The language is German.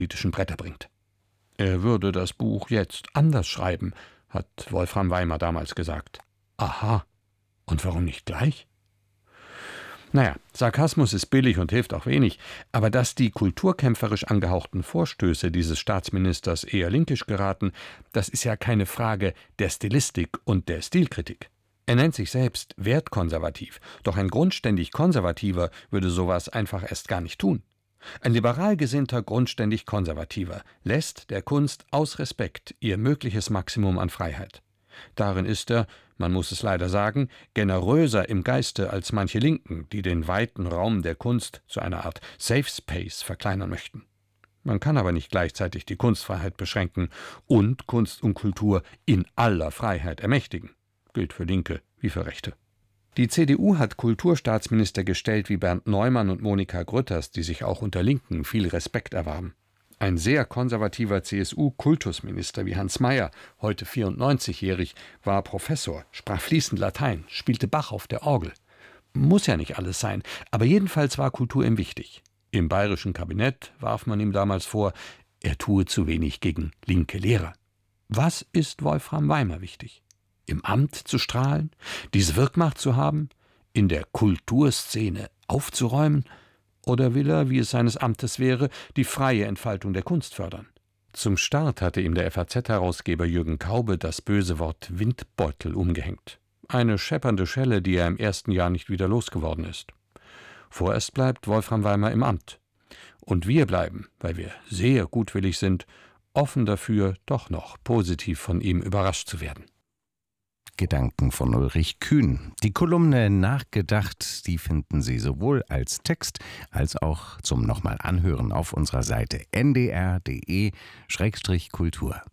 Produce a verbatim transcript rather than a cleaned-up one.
politischen Bretter bringt. Er würde das Buch jetzt anders schreiben, hat Wolfram Weimar damals gesagt. Aha, und warum nicht gleich? Naja, Sarkasmus ist billig und hilft auch wenig, aber dass die kulturkämpferisch angehauchten Vorstöße dieses Staatsministers eher linkisch geraten, das ist ja keine Frage der Stilistik und der Stilkritik. Er nennt sich selbst wertkonservativ, doch ein grundständig Konservativer würde sowas einfach erst gar nicht tun. Ein liberal gesinnter, grundständig Konservativer lässt der Kunst aus Respekt ihr mögliches Maximum an Freiheit. Darin ist er, man muss es leider sagen, generöser im Geiste als manche Linken, die den weiten Raum der Kunst zu einer Art Safe Space verkleinern möchten. Man kann aber nicht gleichzeitig die Kunstfreiheit beschränken und Kunst und Kultur in aller Freiheit ermächtigen. Gilt für Linke wie für Rechte. Die C D U hat Kulturstaatsminister gestellt wie Bernd Neumann und Monika Grütters, die sich auch unter Linken viel Respekt erwarben. Ein sehr konservativer C S U-Kultusminister wie Hans Mayer, heute vierundneunzigjährig, war Professor, sprach fließend Latein, spielte Bach auf der Orgel. Muss ja nicht alles sein, aber jedenfalls war Kultur ihm wichtig. Im bayerischen Kabinett warf man ihm damals vor, er tue zu wenig gegen linke Lehrer. Was ist Wolfram Weimar wichtig? Im Amt zu strahlen, diese Wirkmacht zu haben, in der Kulturszene aufzuräumen? Oder will er, wie es seines Amtes wäre, die freie Entfaltung der Kunst fördern? Zum Start hatte ihm der F A Z-Herausgeber Jürgen Kaube das böse Wort Windbeutel umgehängt. Eine scheppernde Schelle, die er im ersten Jahr nicht wieder losgeworden ist. Vorerst bleibt Wolfram Weimar im Amt. Und wir bleiben, weil wir sehr gutwillig sind, offen dafür, doch noch positiv von ihm überrascht zu werden. Gedanken von Ulrich Kühn. Die Kolumne Nachgedacht, die finden Sie sowohl als Text als auch zum nochmal Anhören auf unserer Seite n d r punkt d e Schrägstrich Kultur.